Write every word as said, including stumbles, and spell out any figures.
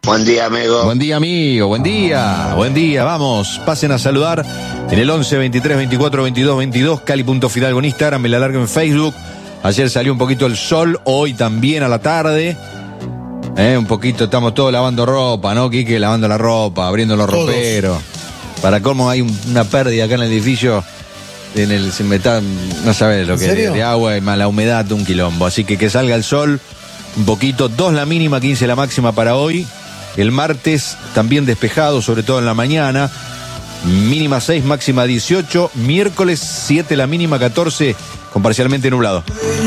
Buen día, amigo. Buen día, amigo. Buen día. Buen día. Vamos, pasen a saludar en el once, veintitrés, veinticuatro, veintidós, veintidós, Cali.Fidalgo en Instagram, me la largo en Facebook. Ayer salió un poquito el sol, hoy también a la tarde. Eh, un poquito, estamos todos lavando ropa, ¿no, Quique? Lavando la ropa, abriendo los Todos. roperos. Para cómo hay un, una pérdida acá en el edificio, en el se me está, no sabes lo ¿En que serio? es, de agua y más la humedad de un quilombo. Así que que salga el sol un poquito, dos la mínima, quince la máxima para hoy. El martes también despejado, sobre todo en la mañana. Mínima seis, máxima dieciocho. Miércoles siete la mínima, catorce, con parcialmente nublado.